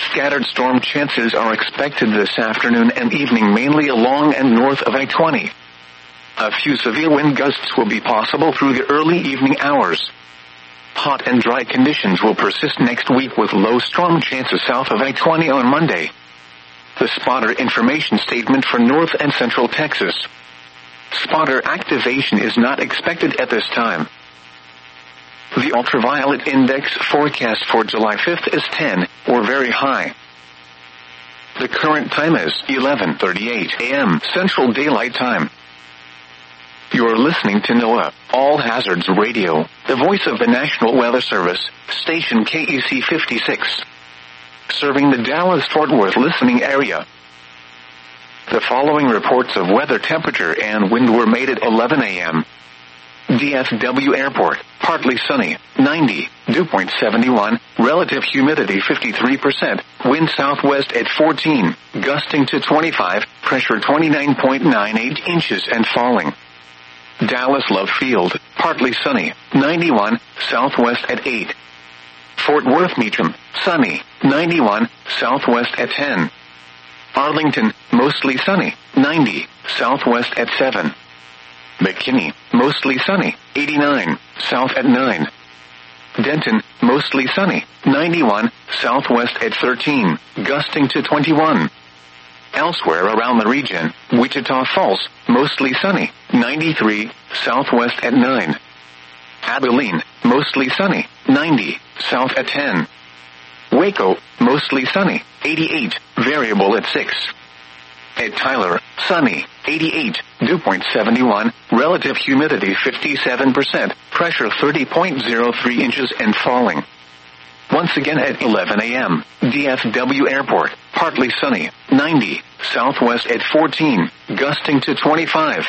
Scattered storm chances are expected this afternoon and evening, mainly along and north of I-20. A few severe wind gusts will be possible through the early evening hours. Hot and dry conditions will persist next week with low storm chances south of I-20 on Monday. The spotter information statement for north and central Texas. Spotter activation is not expected at this time. The ultraviolet index forecast for July 5th is 10, or very high. The current time is 11:38 a.m. Central Daylight Time. You're listening to NOAA, All Hazards Radio, the voice of the National Weather Service, station KEC 56. Serving the Dallas-Fort Worth listening area. The following reports of weather, temperature, and wind were made at 11 a.m. DFW Airport, partly sunny, 90, dew point 71, relative humidity 53%, wind southwest at 14, gusting to 25, pressure 29.98 inches and falling. Dallas Love Field, partly sunny, 91, southwest at 8. Fort Worth Meacham, sunny, 91, southwest at 10. Arlington, mostly sunny, 90, southwest at 7. McKinney, mostly sunny, 89, south at 9. Denton, mostly sunny, 91, southwest at 13, gusting to 21. Elsewhere around the region, Wichita Falls, mostly sunny, 93, southwest at 9. Abilene, mostly sunny, 90, south at 10. Waco, mostly sunny, 88, variable at 6. At Tyler, sunny, 88, dew point 71, relative humidity 57%, pressure 30.03 inches and falling. Once again at 11 a.m., DFW Airport, partly sunny, 90, southwest at 14, gusting to 25.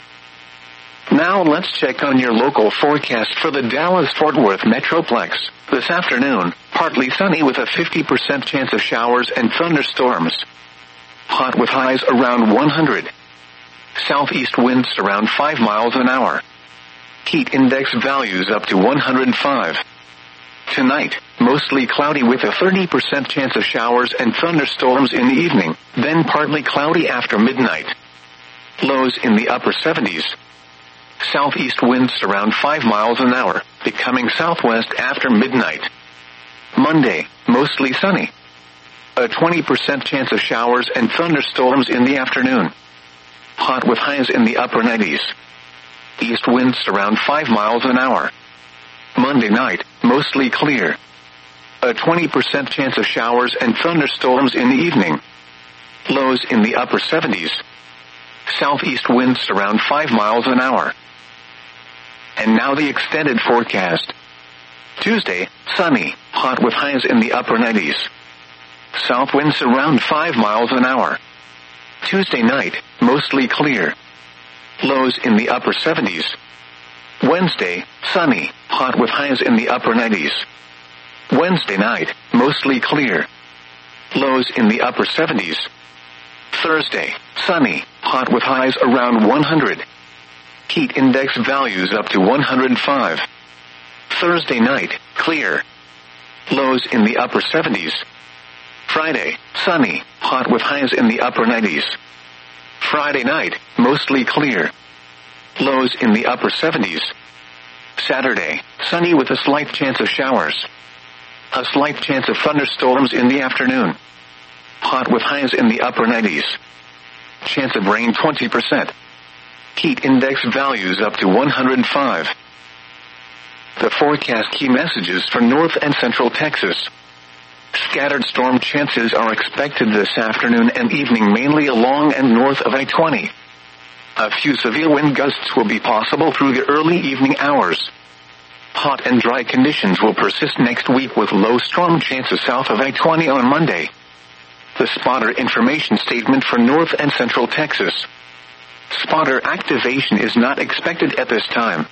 Now let's check on your local forecast for the Dallas-Fort Worth Metroplex. This afternoon, partly sunny with a 50% chance of showers and thunderstorms. Hot with highs around 100. Southeast winds around 5 miles an hour. Heat index values up to 105. Tonight, mostly cloudy with a 30% chance of showers and thunderstorms in the evening, then partly cloudy after midnight. Lows in the upper 70s. Southeast winds around 5 miles an hour, becoming southwest after midnight. Monday, mostly sunny. A 20% chance of showers and thunderstorms in the afternoon. Hot with highs in the upper 90s. East winds around 5 miles an hour. Monday night, mostly clear. A 20% chance of showers and thunderstorms in the evening. Lows in the upper 70s. Southeast winds around 5 miles an hour. And now the extended forecast. Tuesday, sunny, hot with highs in the upper 90s. South winds around 5 miles an hour. Tuesday night, mostly clear. Lows in the upper 70s. Wednesday, sunny, hot with highs in the upper 90s. Wednesday night, mostly clear. Lows in the upper 70s. Thursday, sunny, hot with highs around 100. Heat index values up to 105. Thursday night, clear. Lows in the upper 70s. Friday, sunny, hot with highs in the upper 90s. Friday night, mostly clear. Lows in the upper 70s. Saturday, sunny with a slight chance of showers. A slight chance of thunderstorms in the afternoon. Hot with highs in the upper 90s. Chance of rain 20%. Heat index values up to 105. The forecast key messages for north and central Texas. Scattered storm chances are expected this afternoon and evening, mainly along and north of I-20. A few severe wind gusts will be possible through the early evening hours. Hot and dry conditions will persist next week with low storm chances south of I-20 on Monday. The spotter information statement for north and central Texas. Spotter activation is not expected at this time.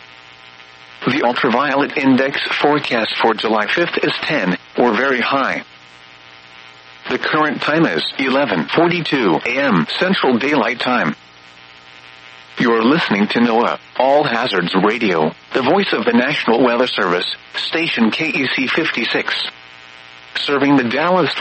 The ultraviolet index forecast for July 5th is 10, or very high. The current time is 11:42 a.m. Central Daylight Time. You're listening to NOAA, All Hazards Radio, the voice of the National Weather Service, station KEC 56. Serving the Dallas